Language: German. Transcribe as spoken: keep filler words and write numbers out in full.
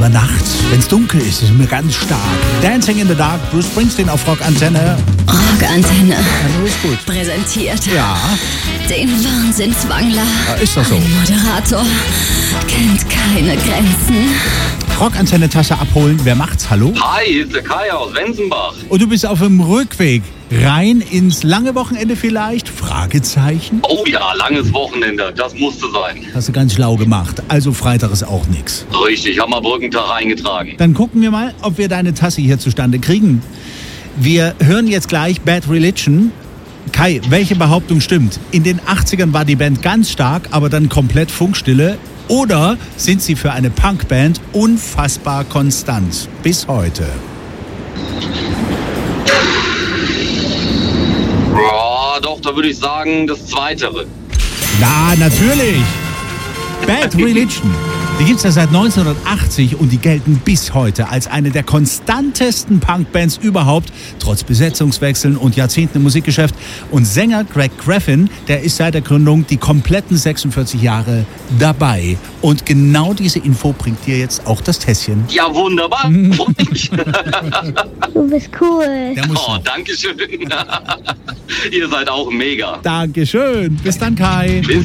immer nachts, wenn es dunkel ist, ist immer ganz stark. Dancing in the Dark, Bruce Springsteen auf Rockantenne. Rockantenne. Ja, ist gut. Präsentiert. Ja. Den Wahnsinnswangler. Ja, ist das so? Ein Moderator kennt keine Grenzen. Rockantenne-Tasse abholen. Wer macht's? Hallo? Hi, hier ist der Kai aus Wenzenbach. Und du bist auf dem Rückweg rein ins lange Wochenende vielleicht? Fragezeichen. Oh ja, langes Wochenende, das musste sein. Hast du ganz schlau gemacht. Also Freitag ist auch nix. Richtig, haben wir Brückentag eingetragen. Dann gucken wir mal, ob wir deine Tasse hier zustande kriegen. Wir hören jetzt gleich Bad Religion. Kai, welche Behauptung stimmt? In den achtzigern war die Band ganz stark, aber dann komplett Funkstille. Oder sind sie für eine Punkband unfassbar konstant? Bis heute. Ja, doch, da würde ich sagen, das Zweitere. Na, natürlich. Bad Religion. Die gibt es ja seit neunzehnhundertachtzig und die gelten bis heute als eine der konstantesten Punkbands überhaupt, trotz Besetzungswechseln und Jahrzehnten im Musikgeschäft. Und Sänger Greg Graffin, der ist seit der Gründung die kompletten sechsundvierzig Jahre dabei. Und genau diese Info bringt dir jetzt auch das Tässchen. Ja, wunderbar. Du bist cool. Der muss Oh, noch. danke schön. Ihr seid auch mega. Dankeschön. Bis dann, Kai. Bis